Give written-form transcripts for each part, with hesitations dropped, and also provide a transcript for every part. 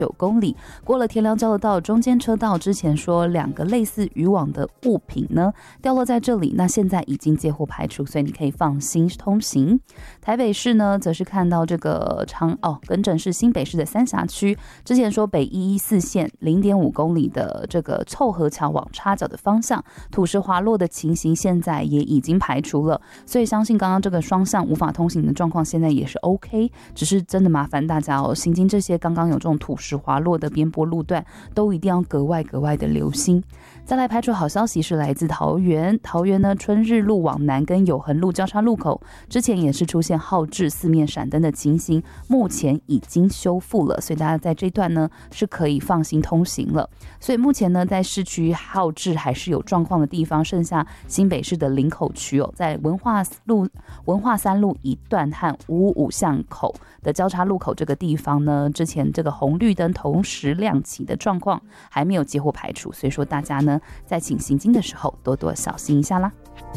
公里，过了田寮交流道中间车道，之前说2个类似渔网的物品呢掉落在这里，那现在已经接获排除，所以你可以放心通行。台北市呢，则是看到这个更正是新北市的三峡区，之前说北114线0.5公里的这个凑合桥往插脚的方向，土石滑落的情形现在也已经排除了，所以相信刚刚这个双向无法通行的状况现在也是 OK， 只是真的麻烦大家行经这些刚刚有这种土石滑落的边坡路段都一定要格外的留心。再来排除好消息是来自桃园呢，春日路往南跟永恒路交叉路口之前也是出现浩志四面闪灯的情形，目前已经修复了，所以大家在这段呢是可以放心通行了。所以目前呢，在市区浩志还是有状况的地方，剩下新北市的林口区在文化三路一段和555巷口的交叉路口这个地方呢，之前这个红绿灯同时亮起的状况还没有接获排除，所以说大家呢在请行经的时候多多小心一下啦。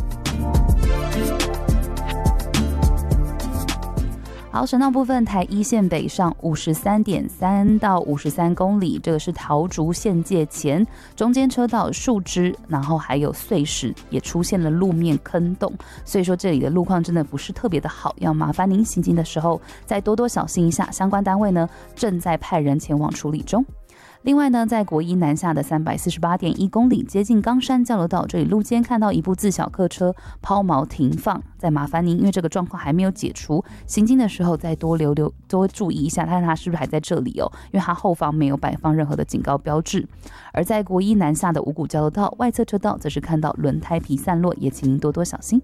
好，省道部分，台一线北上53.3到53公里，这个是桃竹县界前中间车道树枝，然后还有碎石也出现了路面坑洞，所以说这里的路况真的不是特别的好，要麻烦您行经的时候再多多小心一下，相关单位呢正在派人前往处理中。另外呢，在国一南下的348.1公里，接近冈山交流道这里路肩看到一部自小客车抛锚停放，再麻烦您，因为这个状况还没有解除，行经的时候再多注意一下，看它是不是还在这里因为它后方没有摆放任何的警告标志。而在国一南下的五股交流道外侧车道，则是看到轮胎皮散落，也请您多多小心。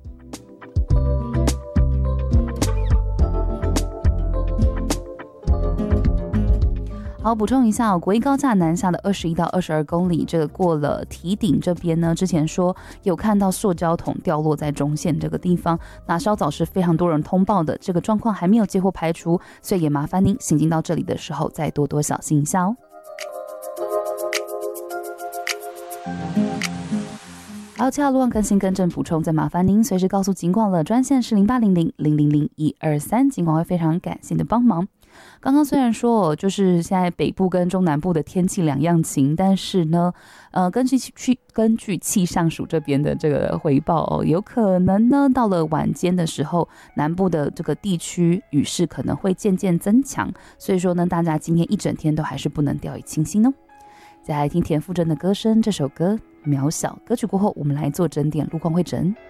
好，补充一下国一高架南下的21到22公里，这个过了堤顶这边呢，之前说有看到塑胶桶掉落在中线这个地方，那稍早是非常多人通报的，这个状况还没有接获排除，所以也麻烦您行经到这里的时候再多多小心一下哦。还有其他路况更新更正补充，再麻烦您随时告诉警广了，专线是0800-000-123，警广会非常感谢你的帮忙。刚刚虽然说就是现在北部跟中南部的天气两样晴，但是呢根据气象署这边的这个回报有可能呢到了晚间的时候，南部的这个地区雨势可能会渐渐增强，所以说呢大家今天一整天都还是不能掉以轻心哦。再来听田馥甄的歌声，这首歌渺小。歌曲过后我们来做整点路况会诊。